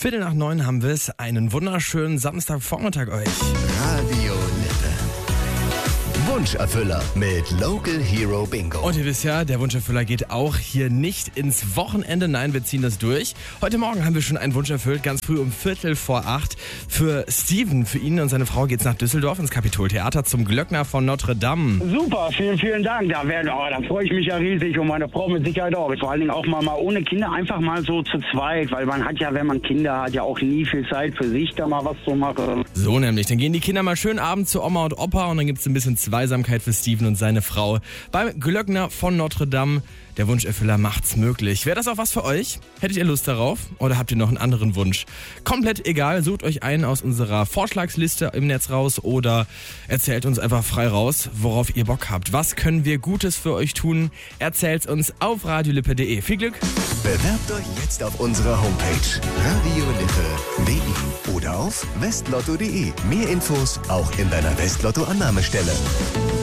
8:15 haben wir es. Einen wunderschönen Samstagvormittag euch. Radio Lippe. Wunscherfüller mit Local Hero Bingo. Und ihr wisst ja, der Wunscherfüller geht auch hier nicht ins Wochenende. Nein, wir ziehen das durch. Heute Morgen haben wir schon einen Wunsch erfüllt, ganz früh um 7:45. Für Steven, für ihn und seine Frau geht's nach Düsseldorf ins Kapitoltheater zum Glöckner von Notre Dame. Super, vielen, vielen Dank. Da freue ich mich ja riesig und meine Frau mit Sicherheit auch. Vor allen Dingen auch mal ohne Kinder, einfach mal so zu zweit, weil man hat ja, wenn man Kinder hat, ja auch nie viel Zeit für sich, da mal was zu machen. So nämlich, dann gehen die Kinder mal schön abends zu Oma und Opa und dann gibt's ein bisschen Zweisamkeit für Steven und seine Frau beim Glöckner von Notre Dame. Der Wunscherfüller macht's möglich. Wäre das auch was für euch? Hättet ihr Lust darauf? Oder habt ihr noch einen anderen Wunsch? Komplett egal, sucht euch einen aus unserer Vorschlagsliste im Netz raus oder erzählt uns einfach frei raus, worauf ihr Bock habt. Was können wir Gutes für euch tun? Erzählt's uns auf radiolippe.de. Viel Glück! Bewerbt euch jetzt auf unserer Homepage radiolippe.de oder auf westlotto.de. Mehr Infos auch in deiner Westlotto-Annahmestelle.